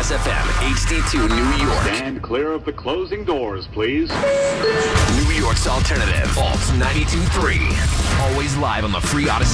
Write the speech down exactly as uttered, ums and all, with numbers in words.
S F M, H D two, New York. Stand clear of the closing doors, please. New York's alternative, Alt ninety-two point three. Always live on the free Odyssey